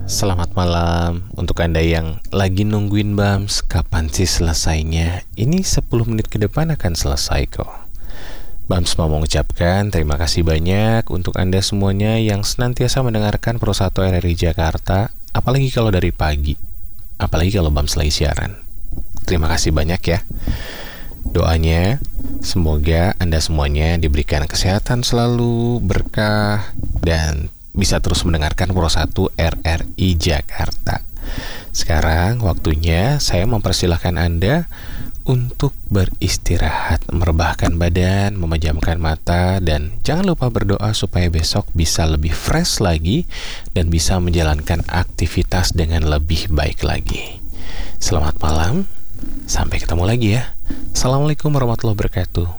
Selamat malam untuk Anda yang lagi nungguin Bams, kapan sih selesainya? Ini 10 menit ke depan akan selesai kok. Bams mau mengucapkan terima kasih banyak untuk Anda semuanya yang senantiasa mendengarkan Pro 1 RRI Jakarta, apalagi kalau dari pagi, apalagi kalau Bams lagi siaran. Terima kasih banyak ya. Doanya, semoga Anda semuanya diberikan kesehatan selalu, berkah, dan bisa terus mendengarkan Pro 1 RRI Jakarta. Sekarang waktunya saya mempersilahkan Anda untuk beristirahat, merebahkan badan, memejamkan mata, dan jangan lupa berdoa supaya besok bisa lebih fresh lagi dan bisa menjalankan aktivitas dengan lebih baik lagi. Selamat malam, sampai ketemu lagi ya. Assalamualaikum warahmatullahi wabarakatuh.